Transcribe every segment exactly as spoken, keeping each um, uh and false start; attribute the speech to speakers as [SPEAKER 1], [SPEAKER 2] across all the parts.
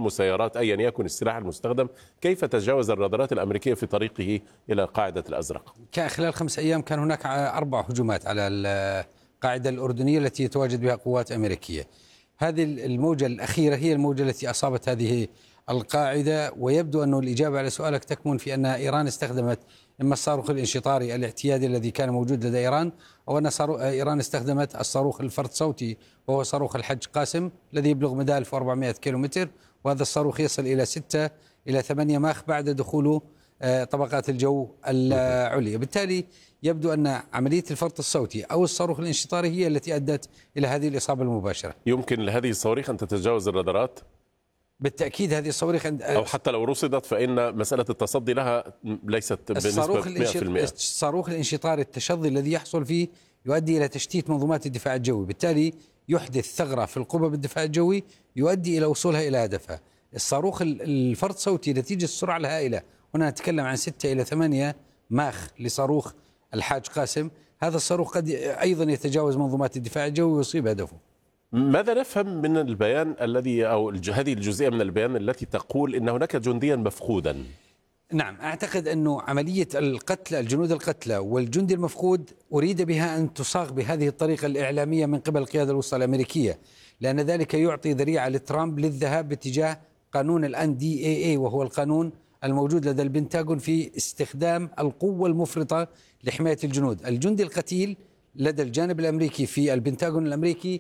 [SPEAKER 1] المسيرات أيا يكن السلاح المستخدم، كيف تجاوز الرادارات الأمريكية في طريقه إلى قاعدة الأزرق؟
[SPEAKER 2] كان خلال خمس أيام كان هناك أربع هجومات على القاعدة الأردنية التي يتواجد بها قوات أمريكية. هذه الموجة الأخيرة هي الموجة التي أصابت هذه القاعدة، ويبدو أن الإجابة على سؤالك تكمن في أن إيران استخدمت إما الصاروخ الانشطاري الاعتيادي الذي كان موجود لدى إيران، أو أن إيران استخدمت الصاروخ الفرد صوتي وهو صاروخ الحج قاسم الذي يبلغ مدى ألف وأربعمائة كيلومتر، وهذا الصاروخ يصل إلى ستة إلى ثمانية ماخ بعد دخوله طبقات الجو العليا. بالتالي يبدو أن عملية الفرط الصوتي أو الصاروخ الانشطاري هي التي أدت إلى هذه الإصابة المباشرة.
[SPEAKER 1] يمكن لهذه الصواريخ أن تتجاوز الرادارات؟
[SPEAKER 2] بالتأكيد هذه الصواريخ عند
[SPEAKER 1] أو حتى لو رصدت فإن مسألة التصدي لها ليست بنسبة مئة بالمئة.
[SPEAKER 2] الصاروخ الانشطاري التشظي الذي يحصل فيه يؤدي إلى تشتيت منظومات الدفاع الجوي، بالتالي يحدث ثغرة في القبب الدفاع الجوي يؤدي إلى وصولها إلى هدفها. الصاروخ الفرد صوتي نتيجة السرعة الهائلة، هنا نتكلم عن ستة إلى ثمانية ماخ لصاروخ الحاج قاسم، هذا الصاروخ قد أيضا يتجاوز منظومات الدفاع الجوي ويصيب هدفه.
[SPEAKER 1] ماذا نفهم من البيان الذي أو هذه الجزئية من البيان التي تقول إن هناك جنديا مفقودا؟
[SPEAKER 2] نعم، أعتقد أنه عملية القتل الجنود القتلى والجندي المفقود أريد بها أن تصاغ بهذه الطريقة الإعلامية من قبل القيادة الوسطى الأمريكية، لأن ذلك يعطي ذريعة لترامب للذهاب باتجاه قانون الان دي اي اي، وهو القانون الموجود لدى البنتاغون في استخدام القوة المفرطة لحماية الجنود. الجندي القتيل لدى الجانب الأمريكي في البنتاغون الأمريكي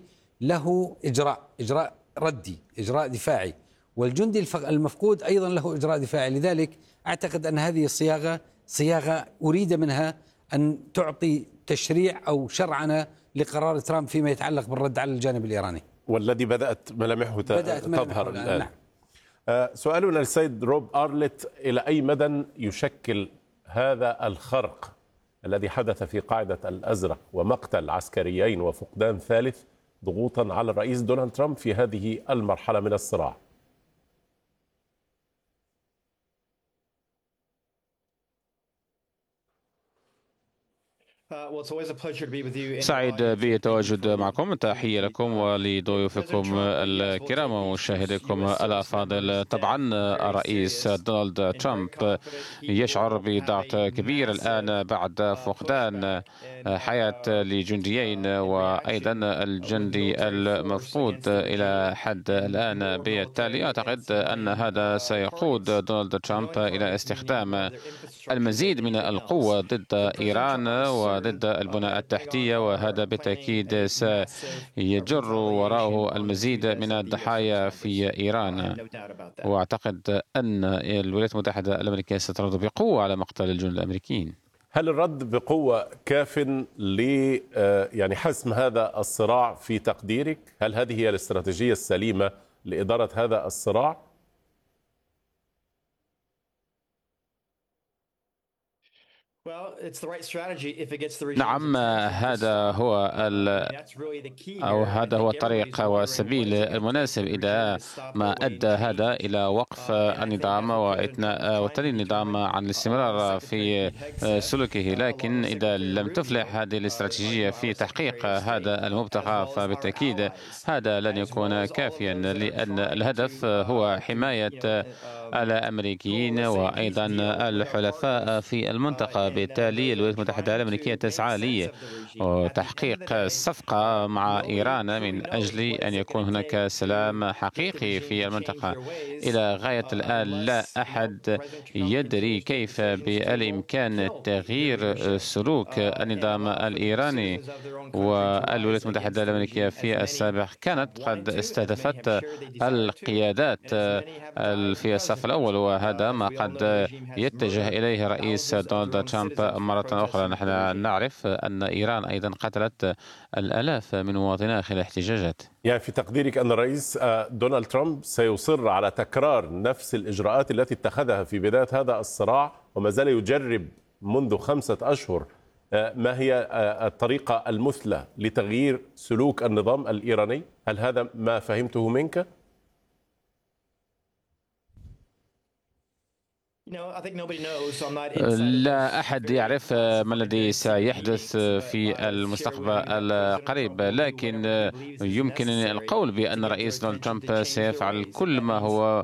[SPEAKER 2] له إجراء إجراء ردي، إجراء دفاعي، والجندي المفقود أيضا له إجراء دفاعي. لذلك أعتقد أن هذه الصياغة صياغة أريد منها أن تعطي تشريع أو شرعنة لقرار ترامب فيما يتعلق بالرد على الجانب الإيراني،
[SPEAKER 1] والذي بدأت ملامحه بدأت تظهر الآن.
[SPEAKER 2] نعم.
[SPEAKER 1] أه سؤالنا للسيد روب أرلت، إلى أي مدى يشكل هذا الخرق الذي حدث في قاعدة الأزرق ومقتل عسكريين وفقدان ثالث ضغوطا على الرئيس دونالد ترامب في هذه المرحلة من الصراع؟
[SPEAKER 3] سعيد بالتواجد معكم، تحية لكم ولضيوفكم الكرام ومشاهديكم الأفاضل. طبعا الرئيس دونالد ترامب يشعر بضغط كبير الآن بعد فقدان حياة لجنديين وأيضا الجندي المفقود إلى حد الآن. بالتالي أعتقد أن هذا سيقود دونالد ترامب إلى استخدام المزيد من القوة ضد إيران وضد البنى التحتية، وهذا بالتأكيد سيجر وراءه المزيد من الضحايا في إيران. وأعتقد أن الولايات المتحدة الأمريكية سترد بقوة على مقتل الجنود الأمريكيين.
[SPEAKER 1] هل الرد بقوة كاف ل يعني حسم هذا الصراع في تقديرك؟ هل هذه هي الاستراتيجية السليمة لإدارة هذا الصراع؟
[SPEAKER 3] نعم، هذا هو أو هذا هو الطريق والسبيل المناسب إذا ما أدى هذا إلى وقف النظام وتني النظام عن الاستمرار في سلوكه. لكن إذا لم تفلح هذه الاستراتيجية في تحقيق هذا المبتغى فبالتأكيد هذا لن يكون كافيا، لأن الهدف هو حماية الأمريكيين وأيضا الحلفاء في المنطقة. بالتالي الولايات المتحدة الأمريكية تسعى لتحقيق الصفقة مع إيران من أجل أن يكون هناك سلام حقيقي في المنطقة. إلى غاية الآن لا أحد يدري كيف بالإمكان تغيير سلوك النظام الإيراني، والولايات المتحدة الأمريكية في السابق كانت قد استهدفت القيادات في الصف الأول، وهذا ما قد يتجه إليه رئيس دونالد ترامب مرة أخرى. نحن نعرف أن إيران أيضا قتلت الآلاف من مواطنيها خلال الاحتجاجات.
[SPEAKER 1] يعني في تقديرك أن الرئيس دونالد ترامب سيصر على تكرار نفس الإجراءات التي اتخذها في بداية هذا الصراع وما زال يجرب منذ خمسة أشهر؟ ما هي الطريقة المثلى لتغيير سلوك النظام الإيراني؟ هل هذا ما فهمته منك؟
[SPEAKER 3] لا أحد يعرف ما الذي سيحدث في المستقبل القريب، لكن يمكن القول بأن رئيس دونالد ترامب سيفعل كل ما هو